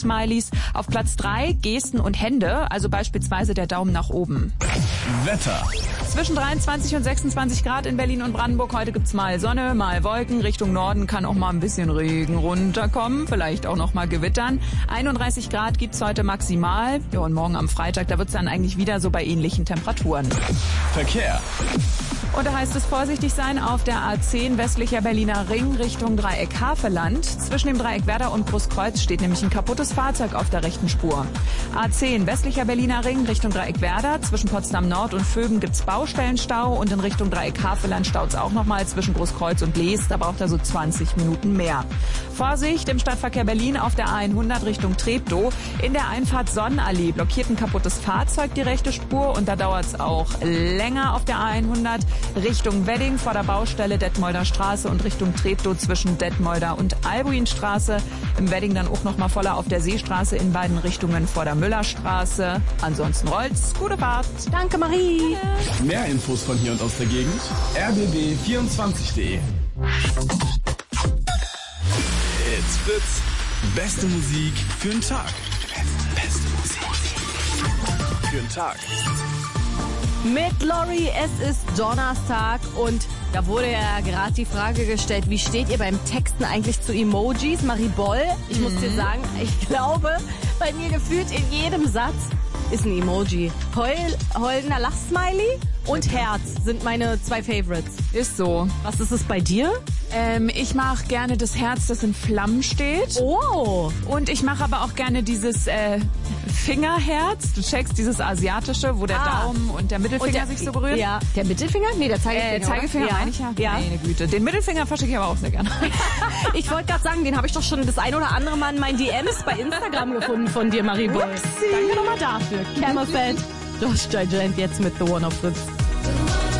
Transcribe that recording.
Lachsmilies. Auf Platz 3 Gesten und Hände, also beispielsweise der Daumen nach oben. Wetter. Zwischen 23 und 26 Grad in Berlin und Brandenburg. Heute gibt's mal Sonne, mal Wolken. Richtung Norden kann auch mal ein bisschen Regen runterkommen. Vielleicht auch noch mal gewittern. 31 Grad gibt's heute maximal. Ja, und morgen am Freitag, da wird's dann eigentlich wieder so bei ähnlichen Temperaturen. Verkehr. Und da heißt es vorsichtig sein auf der A10 westlicher Berliner Ring Richtung Dreieck Havelland. Zwischen dem Dreieck Werder und Großkreuz steht nämlich ein kaputtes Fahrzeug auf der rechten Spur. A10 westlicher Berliner Ring Richtung Dreieck Werder. Zwischen Potsdam Nord und Vöben gibt's Baustellenstau und in Richtung Dreieck Havelland staut's auch nochmal zwischen Großkreuz und Lees. Da braucht er so 20 Minuten mehr. Vorsicht im Stadtverkehr Berlin auf der A100 Richtung Treptow. In der Einfahrt Sonnenallee blockiert ein kaputtes Fahrzeug die rechte Spur und da dauert's auch länger auf der A100. Richtung Wedding vor der Baustelle Detmolder Straße und Richtung Treptow zwischen Detmolder und Albuinstraße. Im Wedding dann auch nochmal voller auf der Seestraße in beiden Richtungen vor der Müllerstraße. Ansonsten rollt's. Gute Fahrt. Danke, Marie. Mehr Infos von hier und aus der Gegend. rbb24.de. It's Fritz. Beste Musik für den Tag. Beste Musik für den Tag. Mit Lori, es ist Donnerstag und da wurde ja gerade die Frage gestellt, wie steht ihr beim Texten eigentlich zu Emojis? Marie Boll, ich muss dir sagen, ich glaube, bei mir gefühlt in jedem Satz ist ein Emoji. Heulender Lachsmiley und Herz sind meine 2 Favorites. Ist so. Was ist es bei dir? Ich mache gerne das Herz, das in Flammen steht. Oh. Und ich mache aber auch gerne dieses Fingerherz. Du checkst dieses asiatische, wo der Daumen und der Mittelfinger sich so berühren. Ja, der Mittelfinger? Nee, der Zeigefinger. Zeigefinger ja. meine ich ja. Ja. Meine Güte. Den Mittelfinger verschicke ich aber auch sehr gerne. Ich wollte gerade sagen, den habe ich doch schon das ein oder andere Mal in meinen DMs bei Instagram gefunden von dir, Marie Boll. Danke nochmal dafür. Camelfeld, Josh Giant jetzt mit The One of Fritz.